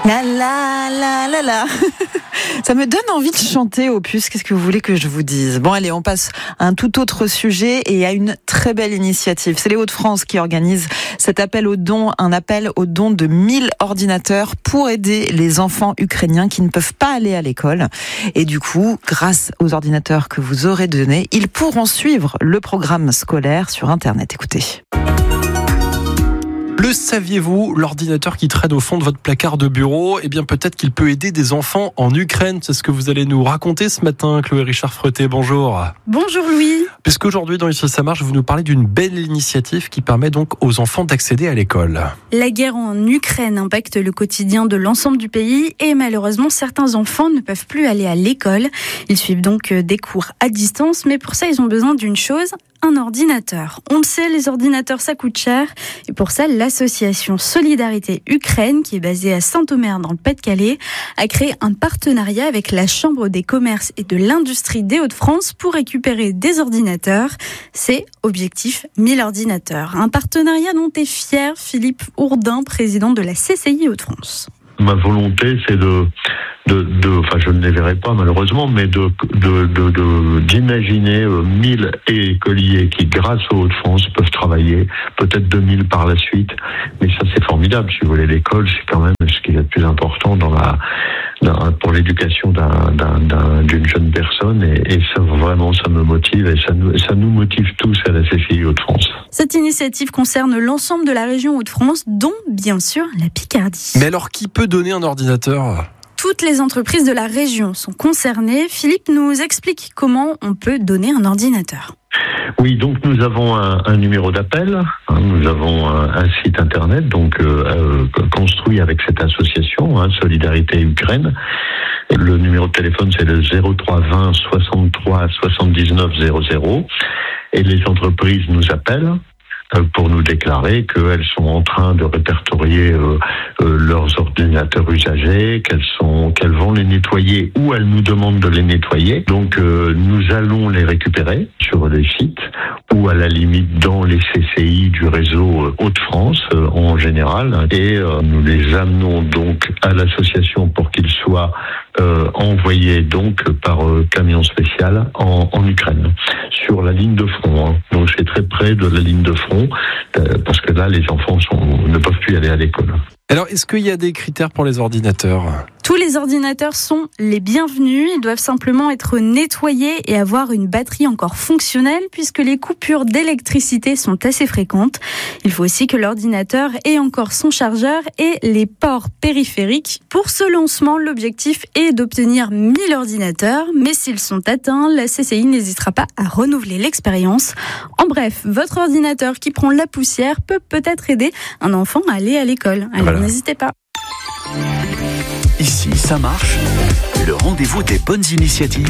La la la la la. Ça me donne envie de chanter, Opus. Qu'est-ce que vous voulez que je vous dise? Bon, allez, on passe à un tout autre sujet et à une très belle initiative. C'est les Hauts-de-France qui organisent cet appel aux dons, un appel aux dons de 1000 ordinateurs pour aider les enfants ukrainiens qui ne peuvent pas aller à l'école. Et du coup, grâce aux ordinateurs que vous aurez donnés, ils pourront suivre le programme scolaire sur Internet. Écoutez. Le saviez-vous, l'ordinateur qui traîne au fond de votre placard de bureau, eh bien peut-être qu'il peut aider des enfants en Ukraine. C'est ce que vous allez nous raconter ce matin, Chloé Richard-Freté. Bonjour. Bonjour Louis. Puisqu'aujourd'hui, dans Ici ça marche, vous nous parlez d'une belle initiative qui permet donc aux enfants d'accéder à l'école. La guerre en Ukraine impacte le quotidien de l'ensemble du pays et malheureusement, certains enfants ne peuvent plus aller à l'école. Ils suivent donc des cours à distance, mais pour ça, ils ont besoin d'une chose, un ordinateur. On le sait, les ordinateurs, ça coûte cher. Et pour ça, l'association Solidarité Ukraine, qui est basée à Saint-Omer dans le Pas-de-Calais, a créé un partenariat avec la Chambre des commerces et de l'industrie des Hauts-de-France pour récupérer des ordinateurs. C'est objectif 1000 ordinateurs. Un partenariat dont est fier Philippe Ourdin, président de la CCI Hauts-de-France. Ma volonté, c'est enfin, je ne les verrai pas malheureusement, mais d'imaginer 1000 écoliers qui, grâce aux Hauts-de-France, peuvent travailler, peut-être 2000 par la suite. Mais ça, c'est formidable. Si vous voulez, l'école, c'est quand même ce qui est le plus important pour l'éducation d'une jeune personne. Et ça, vraiment, ça me motive et ça nous motive tous à la CCI Hauts-de-France. Cette initiative concerne l'ensemble de la région Hauts-de-France, dont, bien sûr, la Picardie. Mais alors, qui peut donner un ordinateur ? Toutes les entreprises de la région sont concernées. Philippe nous explique comment on peut donner un ordinateur. Oui, donc nous avons un numéro d'appel, nous avons un site internet donc construit avec cette association Solidarité Ukraine. Le numéro de téléphone c'est le 03 20 63 79 00 et les entreprises nous appellent pour nous déclarer qu'elles sont en train de répertorier leurs ordinateurs usagés, qu'elles vont les nettoyer ou elles nous demandent de les nettoyer. Donc nous allons les récupérer sur des sites ou à la limite dans les CCI du réseau Hauts-de-France en général et nous les amenons donc à l'association pour qu'ils soient envoyés donc par camion spécial en Ukraine sur la ligne de front. Donc c'est très près de la ligne de front parce que là les enfants ne peuvent plus aller à l'école. Alors, est-ce qu'il y a des critères pour les ordinateurs ? Tous les ordinateurs sont les bienvenus. Ils doivent simplement être nettoyés et avoir une batterie encore fonctionnelle puisque les coupures d'électricité sont assez fréquentes. Il faut aussi que l'ordinateur ait encore son chargeur et les ports périphériques. Pour ce lancement, l'objectif est d'obtenir 1000 ordinateurs, mais s'ils sont atteints, la CCI n'hésitera pas à renouveler l'expérience. En bref, votre ordinateur qui prend la poussière peut peut-être aider un enfant à aller à l'école. Alors voilà. N'hésitez pas. Ici, ça marche. Le rendez-vous des bonnes initiatives